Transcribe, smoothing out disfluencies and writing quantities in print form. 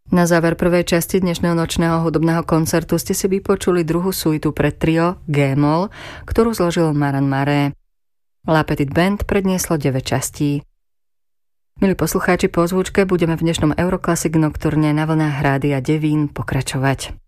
Na záver prvej časti dnešného nočného hudobného koncertu ste si vypočuli druhú suitu pre trio G-moll, ktorú zložil Maran Maré. La Petite Band prednieslo 9 častí. Milí poslucháči, po zvučke budeme v dnešnom Euroclassic Nocturne na vlnách Rádia Devín pokračovať.